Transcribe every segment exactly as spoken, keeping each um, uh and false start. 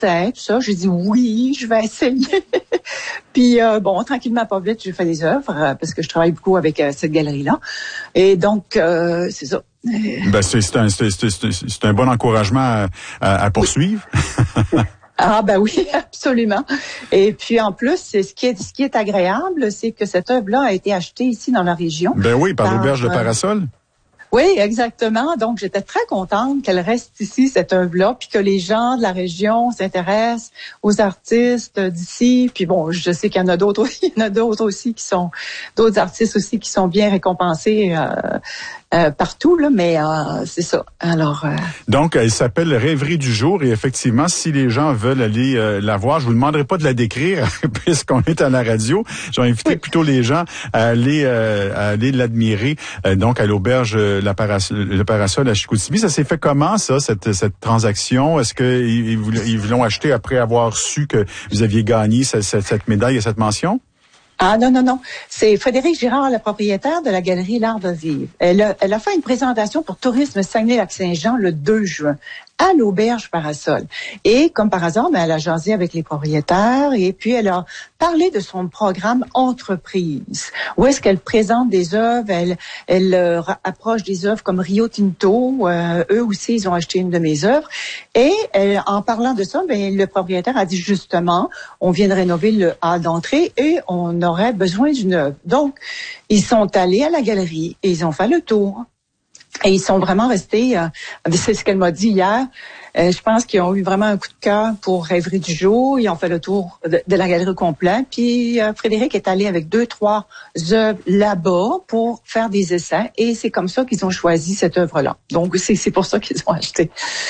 certain, tout ça. J'ai dit oui, je vais essayer. Puis euh, bon, tranquillement, pas vite, j'ai fait des œuvres euh, parce que je travaille beaucoup avec euh, cette galerie-là. Et donc, euh, c'est ça. Ben, c'est, c'est, un, c'est, c'est, c'est un bon encouragement à, à, à poursuivre. Oui. Ah ben oui, absolument. Et puis en plus, c'est ce qui est ce qui est agréable, c'est que cette œuvre-là a été achetée ici dans la région. Ben oui, par, par l'auberge de Parasol. Oui, exactement. Donc, j'étais très contente qu'elle reste ici, cette œuvre-là, puis que les gens de la région s'intéressent aux artistes d'ici. Puis bon, je sais qu'il y en a d'autres aussi, il y en a d'autres aussi qui sont, d'autres artistes aussi qui sont bien récompensés euh, euh, partout, là, mais euh, c'est ça. Alors. Euh... Donc, elle s'appelle Rêverie du jour, et effectivement, si les gens veulent aller euh, la voir, je vous demanderai pas de la décrire, puisqu'on est à la radio. J'ai invité oui. plutôt les gens à aller, euh, à aller l'admirer, euh, donc à l'auberge La Parasol, le Parasol à Chicoutimi. Ça s'est fait comment, ça, cette, cette transaction? Est-ce qu'ils ils vous l'ont acheté après avoir su que vous aviez gagné cette, cette, cette médaille et cette mention? Ah non, non, non. C'est Frédéric Girard, la propriétaire de la galerie L'Art de vivre. Elle a, elle a fait une présentation pour Tourisme Saguenay-Lac-Saint-Jean le deux juin à l'auberge Parasol. Et comme par hasard, ben, elle a jasé avec les propriétaires et puis elle a parlé de son programme entreprise. Où est-ce qu'elle présente des œuvres, elle, elle euh, approche des œuvres comme Rio Tinto. Euh, eux aussi, ils ont acheté une de mes œuvres. Et elle, en parlant de ça, ben, le propriétaire a dit justement, on vient de rénover le hall d'entrée et on aurait besoin d'une œuvre. Donc, ils sont allés à la galerie et ils ont fait le tour. Et ils sont vraiment restés, euh, c'est ce qu'elle m'a dit hier, euh, je pense qu'ils ont eu vraiment un coup de cœur pour Rêverie du jour. Ils ont fait le tour de, de la galerie complète. Puis euh, Frédéric est allé avec deux, trois œuvres là-bas pour faire des essais. Et c'est comme ça qu'ils ont choisi cette œuvre-là. Donc, c'est, c'est pour ça qu'ils ont acheté.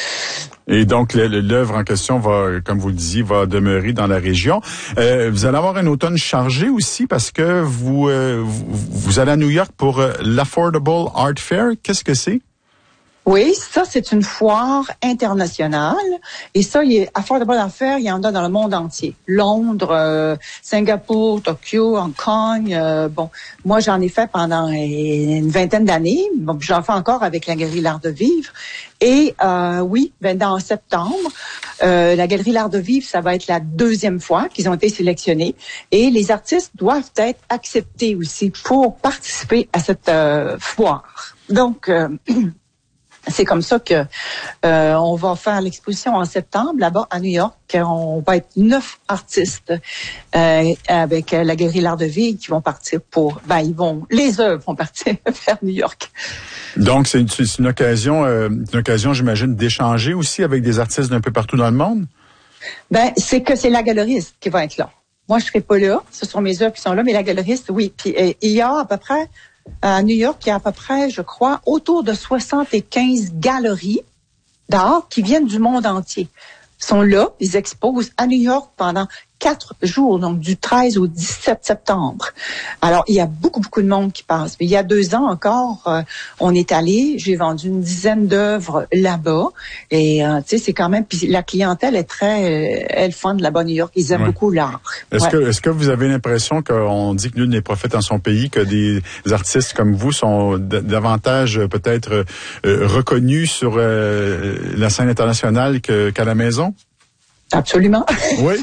Et donc, l'œuvre en question va, comme vous le disiez, va demeurer dans la région. Euh, vous allez avoir un automne chargé aussi parce que vous, euh, vous, vous allez à New York pour euh, l'Affordable Art Fair. Qu'est-ce que c'est? Oui, ça, c'est une foire internationale. Et ça, il est Affordable Art Fair, il y en a dans le monde entier. Londres, euh, Singapour, Tokyo, Hong Kong. Euh, bon, moi, j'en ai fait pendant une vingtaine d'années. Bon, j'en fais encore avec la Galerie L'Art de vivre. Et euh, oui, ben dans septembre, euh, la Galerie L'Art de vivre, ça va être la deuxième fois qu'ils ont été sélectionnés. Et les artistes doivent être acceptés aussi pour participer à cette euh, foire. Donc... Euh, c'est comme ça que euh, on va faire l'exposition en septembre là-bas à New York. On va être neuf artistes euh, avec la Galerie L'Art de vivre qui vont partir pour. Ben ils vont, les œuvres vont partir vers New York. Donc c'est une, c'est une occasion, euh, une occasion, j'imagine, d'échanger aussi avec des artistes d'un peu partout dans le monde. Ben c'est que c'est la galeriste qui va être là. Moi je serai pas là. Ce sont mes œuvres qui sont là, mais la galeriste, oui. Puis euh, il y a à peu près à New York, il y a à peu près, je crois, autour de soixante-quinze galeries d'art qui viennent du monde entier. Ils sont là, ils exposent à New York pendant quatre jours, donc du treize au dix-sept septembre. Alors, il y a beaucoup, beaucoup de monde qui passe. Mais il y a deux ans encore, euh, on est allé, j'ai vendu une dizaine d'œuvres là-bas. Et, euh, tu sais, c'est quand même... Puis la clientèle est très... Euh, elle fun là-bas à New York. Ils aiment ouais. beaucoup l'art. Est-ce, ouais. que, est-ce que vous avez l'impression qu'on dit que nul n'est prophète en son pays, que des artistes comme vous sont d- davantage peut-être euh, reconnus sur euh, la scène internationale que, qu'à la maison? Absolument. Oui.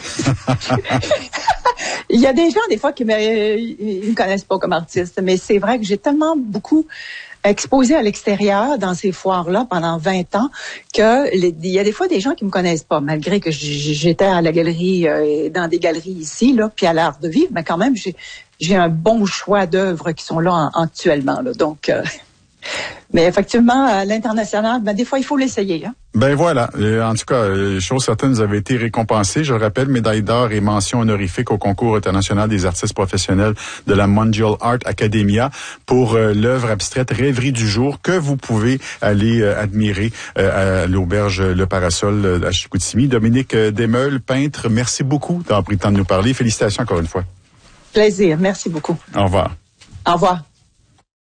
Il y a des gens, des fois, qui me, ils me connaissent pas comme artiste, mais c'est vrai que j'ai tellement beaucoup exposé à l'extérieur dans ces foires-là pendant vingt ans que les, il y a des fois des gens qui me connaissent pas, malgré que j'étais à la galerie, euh, dans des galeries ici, là, puis à l'Art de vivre, mais quand même, j'ai, j'ai un bon choix d'œuvres qui sont là en, actuellement, là. Donc, euh, mais effectivement, à l'international, ben, des fois, il faut l'essayer, hein. Ben voilà. En tout cas, chose certaine, vous avez été récompensé. Je le rappelle, médaille d'or et mention honorifique au concours international des artistes professionnels de la Mondial Art Academia pour euh, l'œuvre abstraite Rêverie du jour que vous pouvez aller euh, admirer euh, à l'auberge Le Parasol euh, à Chicoutimi. Dominique Desmeules, peintre, merci beaucoup d'avoir pris le temps de nous parler. Félicitations encore une fois. Plaisir. Merci beaucoup. Au revoir. Au revoir.